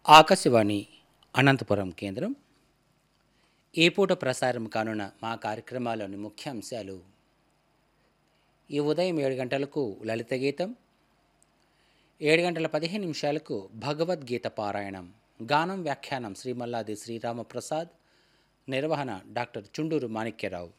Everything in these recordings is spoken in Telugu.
ఆకాశవాణి అనంతపురం కేంద్రం ఈ పూట ప్రసారం కానున్న మా కార్యక్రమాల్లోని ముఖ్యాంశాలు: ఈ ఉదయం 7 గంటలకు లలిత గీతం, 7 గంటల 15 నిమిషాలకు భగవద్గీత పారాయణం, గానం వ్యాఖ్యానం శ్రీ మల్లాది శ్రీరామప్రసాద్, నిర్వహణ డాక్టర్ చుండూరు మాణిక్యరావు.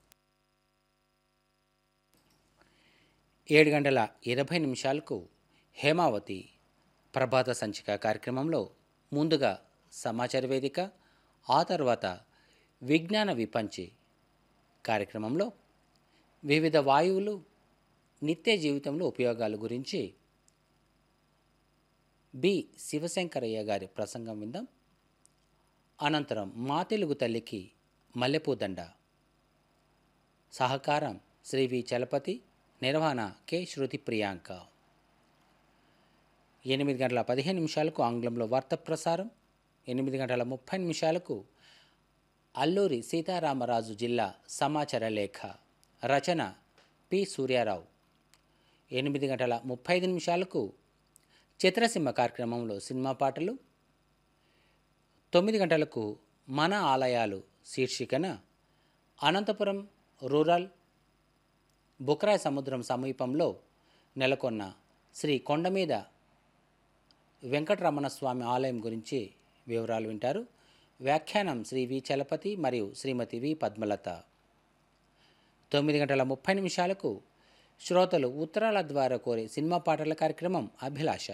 7 గంటల 20 నిమిషాలకు హేమావతి ప్రభాత సంచిక కార్యక్రమంలో ముందుగా సమాచార వేదిక, ఆ తర్వాత విజ్ఞాన విపంచి కార్యక్రమంలో వివిధ వాయువులు నిత్య జీవితంలో ఉపయోగాల గురించి బి శివశంకరయ్య గారి ప్రసంగం విందాం. అనంతరం మా తెలుగు తల్లికి మల్లెపూదండ, సహకారం శ్రీ వి చలపతి, నిర్వహణ కె శృతి ప్రియాంక. 8 గంటల 15 నిమిషాలకు ఆంగ్లంలో వార్త ప్రసారం, 8 గంటల 30 నిమిషాలకు అల్లూరి సీతారామరాజు జిల్లా సమాచార లేఖ, రచన పి సూర్యారావు. 8 గంటల 35 నిమిషాలకు చిత్రసీమ కార్యక్రమంలో సినిమా పాటలు, 9 గంటలకు మన ఆలయాలు శీర్షికన అనంతపురం రూరల్ బుక్రాయ్ సముద్రం సమీపంలో నెలకొన్న శ్రీ కొండమీద వెంకటరమణ స్వామి ఆలయం గురించి వివరాలు వింటారు. వ్యాఖ్యానం శ్రీ వి చలపతి మరియు శ్రీమతి వి పద్మలత. 9 గంటల 30 నిమిషాలకు శ్రోతలు ఉత్తరాల ద్వారా కోరే సినిమా పాటల కార్యక్రమం అభిలాష.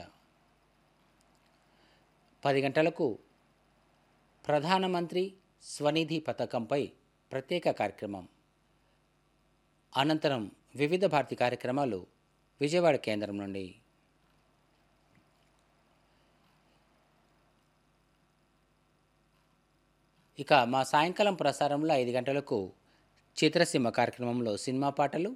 10 గంటలకు ప్రధానమంత్రి స్వనిధి పథకంపై ప్రత్యేక కార్యక్రమం. అనంతరం వివిధ భారతి కార్యక్రమాలు విజయవాడ కేంద్రం నుండి. ఇక మా సాయంకాలం ప్రసారంలో 5 గంటలకు చిత్రసీమ కార్యక్రమంలో సినిమా పాటలు,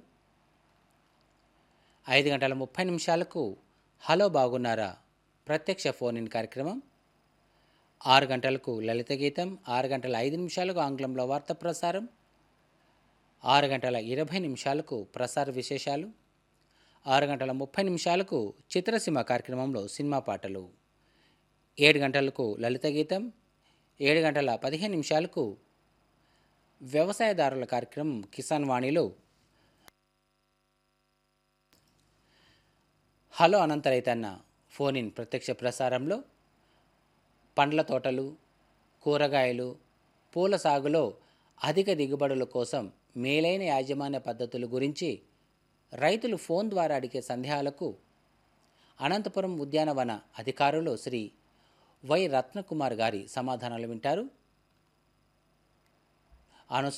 5 గంటల 30 నిమిషాలకు హలో బాగున్నారా ప్రత్యక్ష ఫోన్ ఇన్ కార్యక్రమం, 6 గంటలకు లలిత గీతం, 6 గంటల 5 నిమిషాలకు ఆంగ్లంలో వార్త ప్రసారం, 6 గంటల 20 నిమిషాలకు ప్రసార విశేషాలు, 6 గంటల 30 నిమిషాలకు చిత్రసీమ కార్యక్రమంలో సినిమా పాటలు, 7 గంటలకు లలిత గీతం, 7 గంటల 15 నిమిషాలకు వ్యవసాయదారుల కార్యక్రమం కిసాన్ వాణిలో హలో అనంత రైతన్న ఫోన్ ఇన్ ప్రత్యక్ష ప్రసారంలో పండ్ల తోటలు, కూరగాయలు, పూల సాగులో అధిక దిగుబడుల కోసం మేలైన యాజమాన్య పద్ధతుల గురించి రైతులు ఫోన్ ద్వారా అడిగే సందేహాలకు అనంతపురం ఉద్యానవన అధికారులు శ్రీ వై రత్నకుమార్ గారి సమాధానాలు వింటారు.